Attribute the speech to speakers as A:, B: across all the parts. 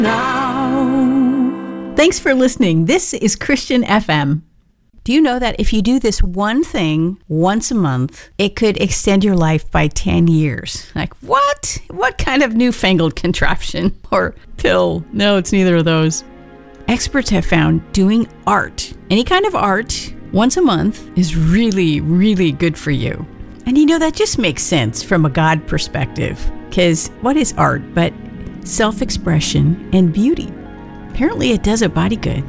A: now. Thanks for listening. This is Christian FM. Do you know that if you do this one thing once a month, it could extend your life by 10 years? Like, what? What kind of newfangled contraption or pill? No, it's neither of those. Experts have found doing art, any kind of art, once a month is really, really good for you. And you know, that just makes sense from a God perspective. Because what is art but self-expression and beauty? Apparently it does a body good.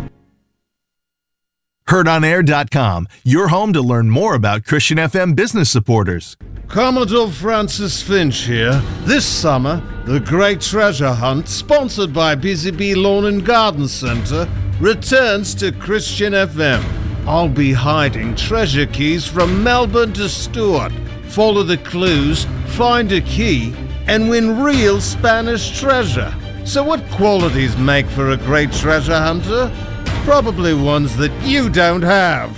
B: HeardOnAir.com, your home to learn more about Christian FM business supporters.
C: Commodore Francis Finch here. This summer, the Great Treasure Hunt, sponsored by Busy Bee Lawn and Garden Centre, returns to Christian FM. I'll be hiding treasure keys from Melbourne to Stuart. Follow the clues, find a key, and win real Spanish treasure. So what qualities make for a great treasure hunter? Probably ones that you don't have.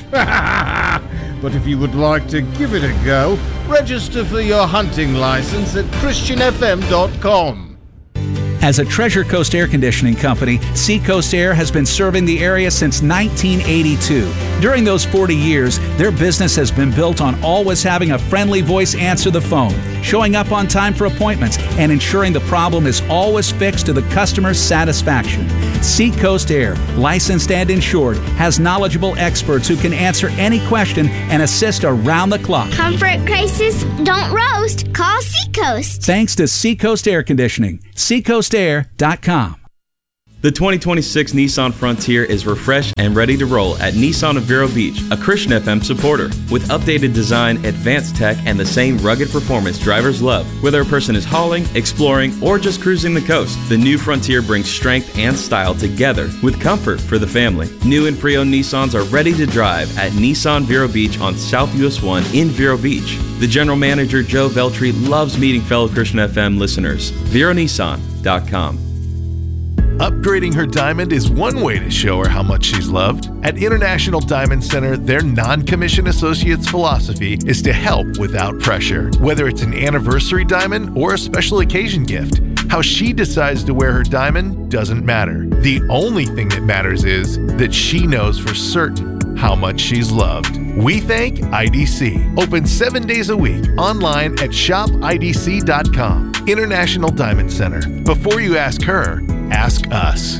C: But if you would like to give it a go, register for your hunting license at christianfm.com.
D: As a Treasure Coast air conditioning company, Seacoast Air has been serving the area since 1982. During those 40 years, their business has been built on always having a friendly voice answer the phone, showing up on time for appointments, and ensuring the problem is always fixed to the customer's satisfaction. Seacoast Air, licensed and insured, has knowledgeable experts who can answer any question and assist around the clock.
E: Comfort crisis, don't roast. Call Seacoast.
D: Thanks to Seacoast Air Conditioning. SeacoastAir.com.
F: The 2026 Nissan Frontier is refreshed and ready to roll at Nissan of Vero Beach, a Christian FM supporter. With updated design, advanced tech, and the same rugged performance drivers love. Whether a person is hauling, exploring, or just cruising the coast, the new Frontier brings strength and style together with comfort for the family. New and pre-owned Nissans are ready to drive at Nissan Vero Beach on South US 1 in Vero Beach. The general manager, Joe Veltri, loves meeting fellow Christian FM listeners. VeroNissan.com.
B: Upgrading her diamond is one way to show her how much she's loved. At International Diamond Center, their non-commissioned associates' philosophy is to help without pressure. Whether it's an anniversary diamond or a special occasion gift, how she decides to wear her diamond doesn't matter. The only thing that matters is that she knows for certain how much she's loved. We thank IDC. Open 7 days a week online at shopidc.com. International Diamond Center. Before you ask her, ask us.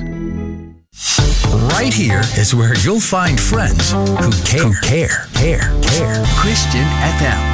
G: Right here is where you'll find friends who care. Christian FM.